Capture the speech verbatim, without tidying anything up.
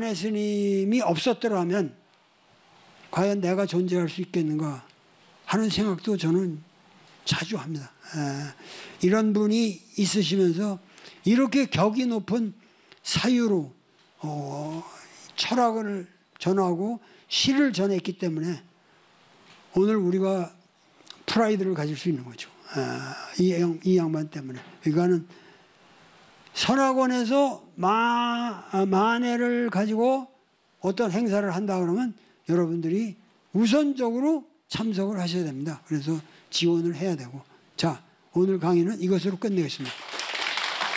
서가모니 스님이 없었더라면 과연 내가 존재할 수 있겠는가 하는 생각도 저는 자주 합니다. 에, 이런 분이 있으시면서 이렇게 격이 높은 사유로 어, 철학을 전하고 시를 전했기 때문에 오늘 우리가 프라이드를 가질 수 있는 거죠. 에, 이, 양, 이 양반 때문에. 그러니까는 선학원에서 마, 만회를 가지고 어떤 행사를 한다 그러면 여러분들이 우선적으로 참석을 하셔야 됩니다. 그래서 지원을 해야 되고. 자, 오늘 강의는 이것으로 끝내겠습니다.